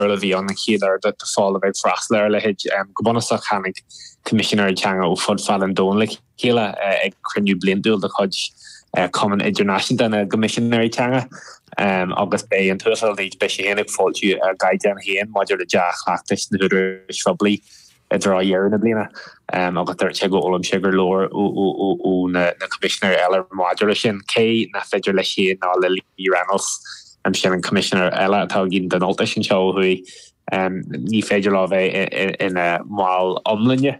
a bhí an chéadar de fáil a bheith frasleir le hid gobunasach chanig Commissioner teanga ó fud fall an dón le chéile ag cruniú blindúil de chud Common International den Commissioner teanga agus bé an tuasal déit be sé hénig fáilú a gaid an héan maidir le deach chhlaachtas na huidir sfabli dra dhear na blina agus te go ólam sigur lór ó na Commissioner eile maidir sin cé na féidir le sé ná le Lee Reynolds sin an Commissioner eile atá gin den alta sin seo hui ní féidir lá bheith in máil omlinne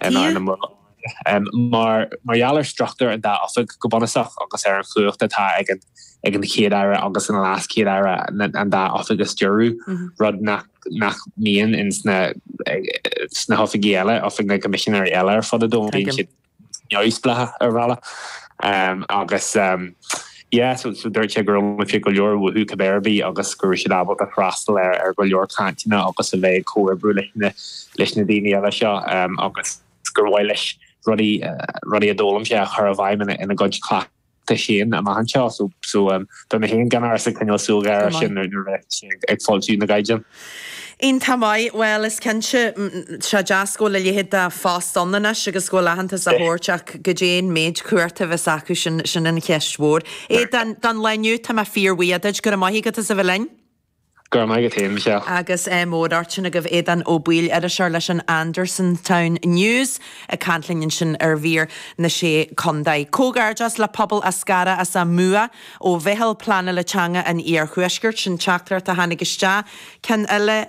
maar jaler structuur en daar af ik gobonnesach agus an chlucht atá ag an chéadara agus an last chéadara en daar af agus juru rud nach mian in sna hoffi eile of na Commissioner eile for de dom juistbla arvala agus so dúirte gur fi go leor bhú cabbéirbí agus gur si abal a frastal go leor cantina agus a bheith cuairbrú leis na daine eile seo agus gur bhhail leis rudí a dólam sé a chur a bhaim ina god clá sin a man seo so donna hén gan ar sa cynneil súlgar sin ag fáiltú na gaidian. Ein tamai, well, is kense se jasko le léhéad a fast annana agus go lehananta a hórteach go déan méid cuairta bheits acu sin in cheisthór. Dan leniu tam a fíorhuiad gur a maithí go a bheith lein? Gur mai go téim se. Agus módartsin a goh édan ó buil ar a seir leis an Anderson Town News a cantlingin sin ar bhír na sé condaid. Cógarjas le pobl a scara as a mua ó bhehel plana le teanga an íarchuisgurt sin teachtar a hanig iste cen eile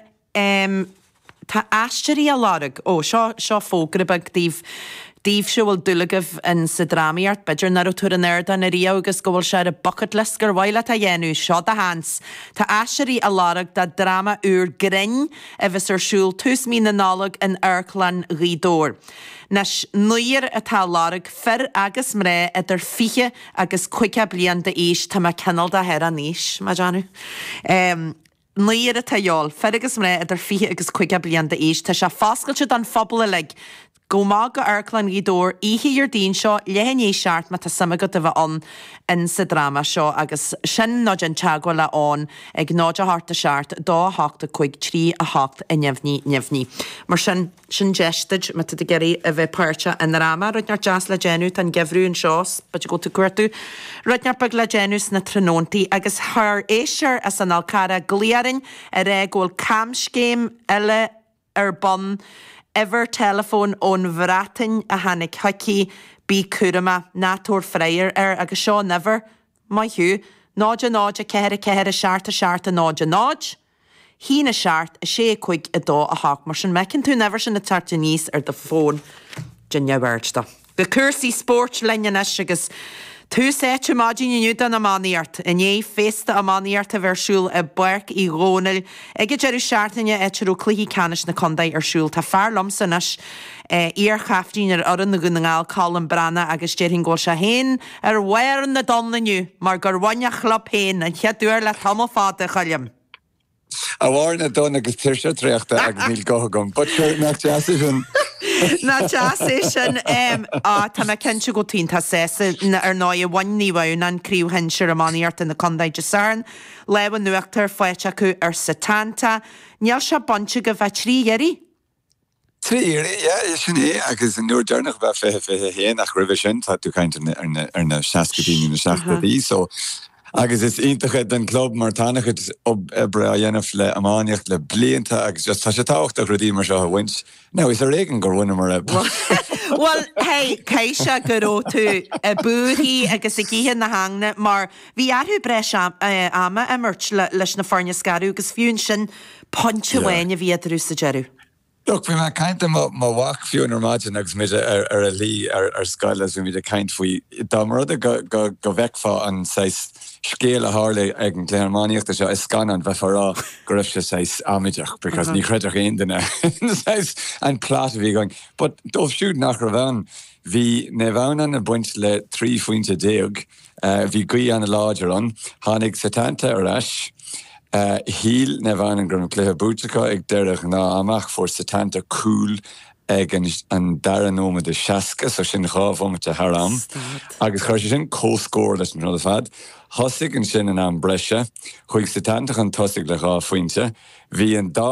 tá aisteí a lárig seo fógra bag díobh siúil dulagah in sa dráíart beidir nar tú an airda na rí agus gohfuil se a bucket list gur bhile a dhéanú seo a hans. Tá aisteí a lárig de drama úr grein a bheits arsúil 2,000 nálag in Airclan Rídór. Nes nuir atá lárig fer agus mré idir fiche agus cuice blian de éis tá cenal de head a níos, ma Janu. Nuir a taol, fer agus mré idir fiche agus cuice blian de éis tá se fáscailte don fphobal le go má go Airclan Rídór ihe ar dín seo lehéné seart me tá samagad a bheith an in sa drama seo agus sin náid an teagháil le an ag náid a harta seart 2-8-5-3 a 8 a nefní. Mar sin geisteid me a geirí a bheith páirte in rama roinar jazz le genú an gefrú an seos, beit go cuairtú. Roinar bag le genús na tróntaí agus thar éisiir as an alcara gliarin a régóil camscéim eile ar bon ever telephone ón bhratain a hanig hoci bí curama nátór freiir agus seo never mai hiú náid a ceir a seart a náid hí na seart a sé chuig a dó a haach mar sin mecinn tú never sin na tarta níos ar de fón Virginia Birchta. Be cursaí sport leine agus tú séte mádín inniu an amáíart a né fésta amáíart a bhersúil a buirc í rónil ag jeú seaartaine éitirú cluí canis na condaid arsúil tá fear lomsanas íar chaftíín ar oran na gunnaáil cálan brana agus déirhinn ggóil se héin ar bhhair na donnaniu mar gur bhaine chlap héin an cheadúir le tam fáda chalim. A bhhair na donna agus tíirse tréachta agus níl gogam, but sure nach jazz sin. Na jazz sin tá me cin go tí tá sésa ar 9 bhainníhhaún an críú hen siir amáíart in na condaid de san, lehan nuachtar foiite acu ar satanta, neall se bonte go bheith tríhéirí? Tríhéirí, sin é agus an nuair dearnach bheith fé héan nach rih sin tá tú caiint ar na 60 na 60 so agus is iontacha den club mar tánachid ob ebre a dhéanamh le amáíocht le blianta agus just tá sé tácht a rudí mar seo a bhaint. No, is a régan gur bhaine mar Well, hey, caiise guró tú a búthaí agus a gíhe na hangna mar bhí arthú breis ama a mirt leis na farne scarú agus fiún sin ponte bhaine bhí atarú sa jeru. Look, we might kind of my walk few and imagine next mid a lee or scholars we made kind we da mother go vec for and says scale a harley egg Claremont that is scan and vefara grifsha says amijach because ni creditor in the says and plot we going but do shoot nach ravan vi nevanan a bunch le 3 fointe deog vi gui an a larger on hanig satanta or ash Híl nevan an grom léthe bútecha ag deirech ná amach for satanta cool ag an dara nóma de seaca so sin cháfomte haram. Agus chuir sin cóscóir leis an rud a fad. Thosig an sin an breise, chuig sa tantach an tosig le gá fointe, hí an